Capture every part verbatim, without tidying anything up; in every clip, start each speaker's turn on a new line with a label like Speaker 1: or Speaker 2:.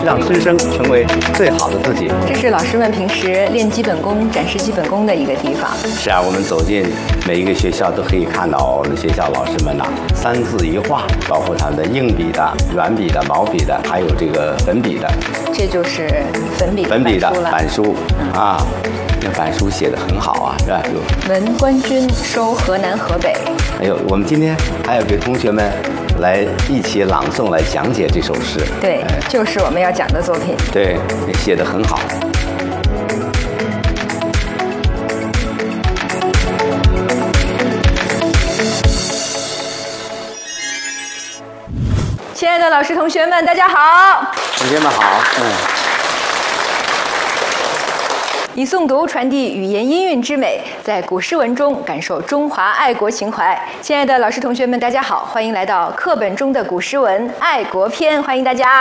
Speaker 1: 让师生成为最好的自己。
Speaker 2: 这是老师们平时练基本功、展示基本功的一个地方。
Speaker 1: 是啊，我们走进每一个学校都可以看到我们学校老师们呐、啊，三字一画，包括他们的硬笔的、软笔的、毛笔的，还有这个粉笔的。
Speaker 2: 这就是粉笔
Speaker 1: 粉笔的
Speaker 2: 板
Speaker 1: 板书、嗯、啊，那板书写得很好啊，是吧？
Speaker 2: 闻官军收河南河北。
Speaker 1: 还有，我们今天还要给同学们来一起朗诵，来讲解这首诗。
Speaker 2: 对，哎、就是我们要讲的作品。
Speaker 1: 对，写得很好。
Speaker 2: 亲爱的老师、同学们，大家好！
Speaker 1: 同学们好，嗯。
Speaker 2: 以诵读传递语言音韵之美，在古诗文中感受中华爱国情怀。亲爱的老师、同学们，大家好，欢迎来到课本中的古诗文《爱国篇》，欢迎大家。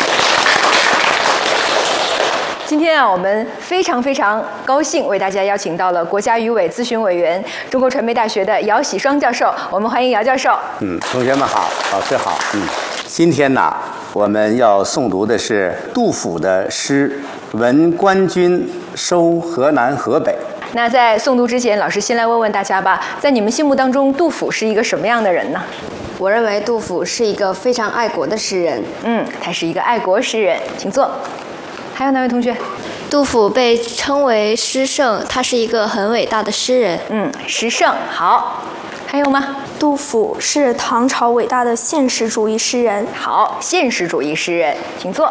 Speaker 2: 今天啊，我们非常非常高兴为大家邀请到了国家语委咨询委员、中国传媒大学的姚喜双教授，我们欢迎姚教授。
Speaker 1: 嗯，同学们好，老师好。嗯，今天呢，我们要诵读的是杜甫的诗《闻官军收河南河北》。
Speaker 2: 那在诵读之前，老师先来问问大家吧，在你们心目当中，杜甫是一个什么样的人呢？
Speaker 3: 我认为杜甫是一个非常爱国的诗人。
Speaker 2: 嗯，他是一个爱国诗人，请坐。还有哪位同学？
Speaker 4: 杜甫被称为诗圣，他是一个很伟大的诗人。
Speaker 2: 嗯，诗圣好。还有吗？
Speaker 5: 杜甫是唐朝伟大的现实主义诗人。
Speaker 2: 好，现实主义诗人，请坐。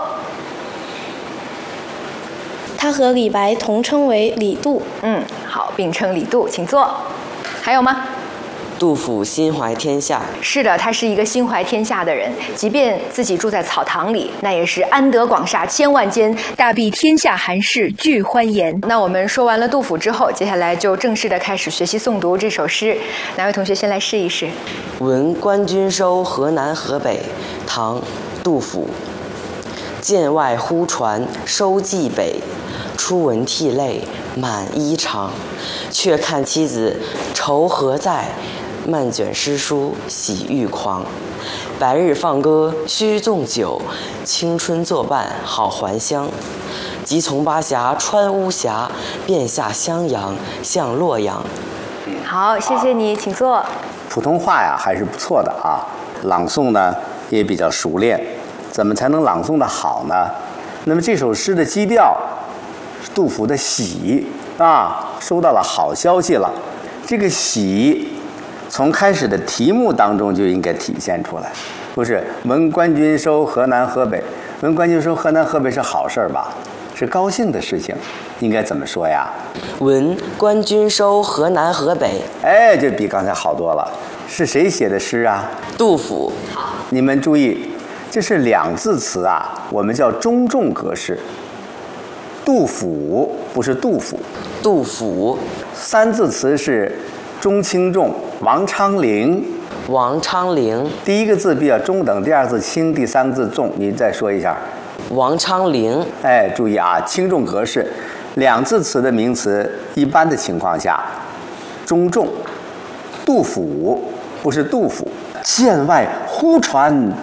Speaker 4: 他和李白同称为李杜。
Speaker 2: 嗯，好，并称李杜，请坐。还有吗？
Speaker 6: 杜甫心怀天下。
Speaker 2: 是的，他是一个心怀天下的人，即便自己住在草堂里，那也是安得广厦千万间，大庇天下寒士俱欢颜。那我们说完了杜甫之后，接下来就正式的开始学习诵读这首诗。哪位同学先来试一试？
Speaker 6: 闻官军收河南河北，唐·杜甫。剑外忽传收蓟北，初闻涕泪满衣裳。却看妻子愁何在，漫卷诗书喜欲狂。白日放歌须纵酒，青春作伴好还乡。即从巴峡穿巫峡，便下襄阳向洛阳。
Speaker 2: 好，谢谢你，请坐。
Speaker 1: 普通话呀还是不错的啊，朗诵呢也比较熟练。怎么才能朗诵的好呢？那么这首诗的基调是杜甫的喜啊，收到了好消息了。这个喜从开始的题目当中就应该体现出来，不是闻官军收河南河北，闻官军收河南河北是好事吧？是高兴的事情，应该怎么说呀？
Speaker 6: 闻官军收河南河北。
Speaker 1: 哎，这比刚才好多了。是谁写的诗啊？
Speaker 6: 杜甫。
Speaker 1: 你们注意，这是两字词啊，我们叫中重格式。杜甫不是杜甫，
Speaker 6: 杜甫。
Speaker 1: 三字词是中轻重，王昌龄。
Speaker 6: 王昌龄。
Speaker 1: 第一个字比较中等，第二字轻，第三个字重。你再说一下。
Speaker 6: 王昌龄。
Speaker 1: 哎，注意啊，轻重格式，两字词的名词，一般的情况下，中重。杜甫不是杜甫。剑外忽传